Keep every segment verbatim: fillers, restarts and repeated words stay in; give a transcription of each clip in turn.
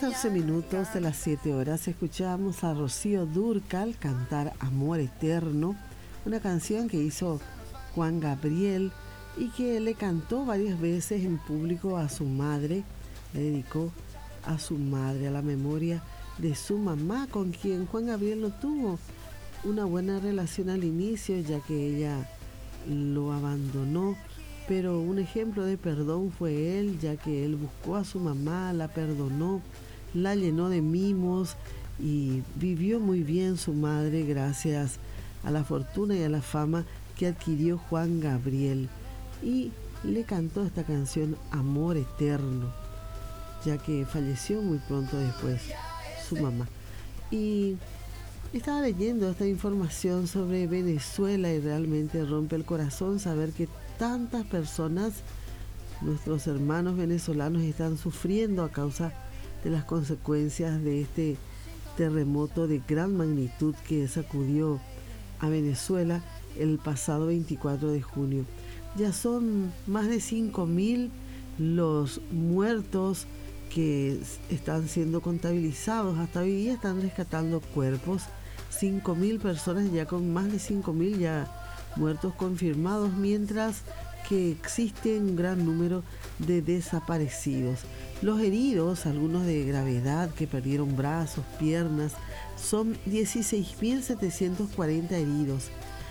catorce minutos de las siete horas escuchamos a Rocío Dúrcal cantar Amor Eterno, una canción que hizo Juan Gabriel y que le cantó varias veces en público a su madre, le dedicó a su madre, a la memoria de su mamá, con quien Juan Gabriel no tuvo una buena relación al inicio, ya que ella lo abandonó, pero un ejemplo de perdón fue él, ya que él buscó a su mamá, la perdonó, la llenó de mimos y vivió muy bien su madre gracias a la fortuna y a la fama que adquirió Juan Gabriel, y le cantó esta canción Amor Eterno, ya que falleció muy pronto después su mamá. Y estaba leyendo esta información sobre Venezuela y realmente rompe el corazón saber que tantas personas, nuestros hermanos venezolanos, están sufriendo a causa de las consecuencias de este terremoto de gran magnitud que sacudió a Venezuela el pasado veinticuatro de junio. Ya son más de cinco mil los muertos que están siendo contabilizados. Hasta hoy día están rescatando cuerpos. cinco mil personas, ya con más de cinco mil ya muertos confirmados, mientras que existe un gran número de desaparecidos. Los heridos, algunos de gravedad, que perdieron brazos, piernas, son dieciséis mil setecientos cuarenta heridos.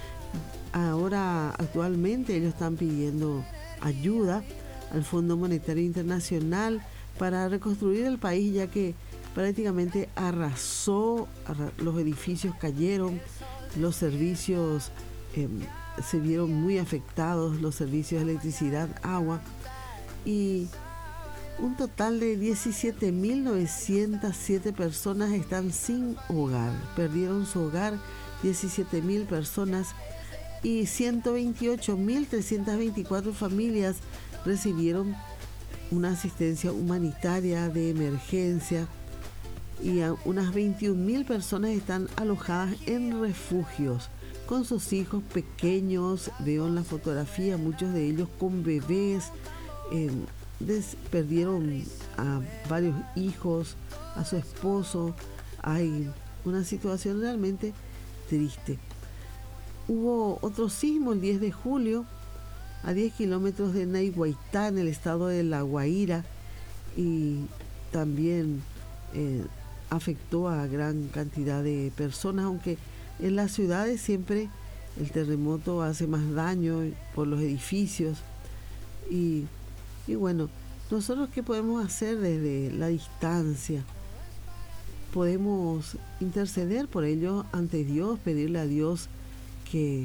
Ahora, actualmente, ellos están pidiendo ayuda al Fondo Monetario Internacional para reconstruir el país, ya que prácticamente arrasó, los edificios cayeron, los servicios eh, se vieron muy afectados, los servicios de electricidad, agua, y un total de diecisiete mil novecientas siete personas están sin hogar, perdieron su hogar, diecisiete mil personas, y ciento veintiocho mil trescientas veinticuatro familias recibieron una asistencia humanitaria de emergencia, y a unas veintiún mil personas están alojadas en refugios con sus hijos pequeños. Veo en la fotografía muchos de ellos con bebés, eh, des, perdieron a varios hijos, a su esposo. Hay una situación realmente triste. Hubo otro sismo el diez de julio a diez kilómetros de Naiguaitá, en el estado de La Guaira, y también eh, afectó a gran cantidad de personas, aunque en las ciudades siempre el terremoto hace más daño por los edificios. Y, y bueno, nosotros ¿qué podemos hacer desde la distancia? Podemos interceder por ellos ante Dios, pedirle a Dios que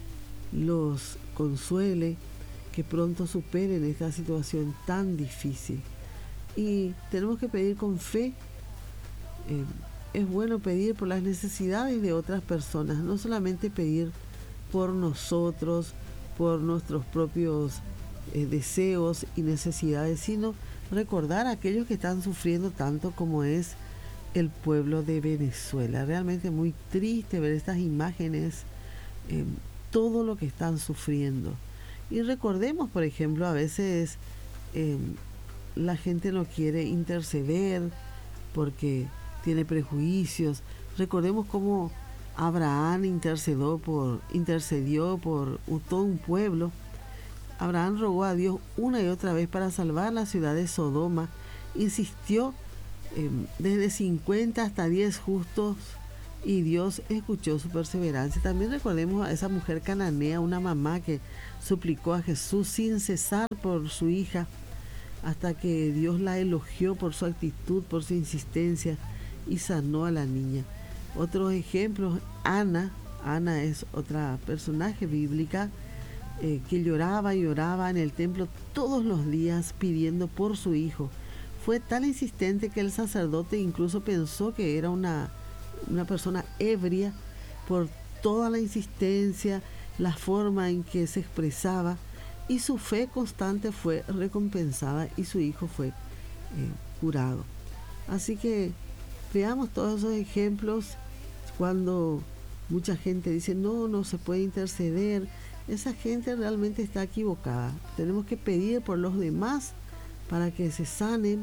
los consuele, que pronto superen esta situación tan difícil. Y tenemos que pedir con fe. Eh, es bueno pedir por las necesidades de otras personas, no solamente pedir por nosotros, por nuestros propios eh, deseos y necesidades, sino recordar a aquellos que están sufriendo tanto como es el pueblo de Venezuela. Realmente muy triste ver estas imágenes, eh, todo lo que están sufriendo. Y recordemos, por ejemplo, a veces eh, la gente no quiere interceder porque tiene prejuicios. Recordemos cómo Abraham intercedió por, intercedió por todo un pueblo. Abraham rogó a Dios una y otra vez para salvar la ciudad de Sodoma. Insistió eh, desde cincuenta hasta diez justos, y Dios escuchó su perseverancia. También recordemos a esa mujer cananea, una mamá que suplicó a Jesús sin cesar por su hija, hasta que Dios la elogió por su actitud, por su insistencia, y sanó a la niña. Otros ejemplos, Ana, Ana es otra personaje bíblica eh, que lloraba y lloraba en el templo todos los días pidiendo por su hijo. Fue tan insistente que el sacerdote incluso pensó que era una una persona ebria por toda la insistencia, la forma en que se expresaba, y su fe constante fue recompensada y su hijo fue eh, curado. Así que veamos todos esos ejemplos. Cuando mucha gente dice no, no se puede interceder, esa gente realmente está equivocada. Tenemos que pedir por los demás para que se sanen,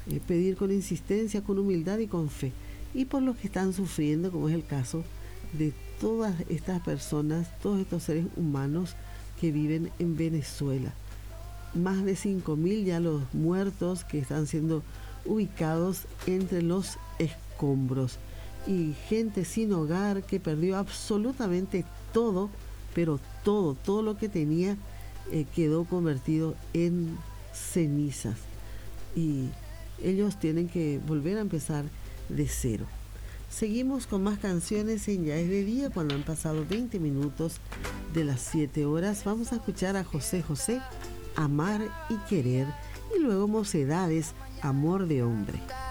eh, pedir con insistencia, con humildad y con fe. Y por los que están sufriendo, como es el caso de todas estas personas, todos estos seres humanos que viven en Venezuela. Más de cinco mil ya los muertos que están siendo ubicados entre los escombros. Y gente sin hogar que perdió absolutamente todo, pero todo, todo lo que tenía eh, quedó convertido en cenizas. Y ellos tienen que volver a empezar de cero. Seguimos con más canciones en Ya es de Día, cuando han pasado veinte minutos de las siete horas. Vamos a escuchar a José José, Amar y Querer, y luego Mocedades, Amor de Hombre.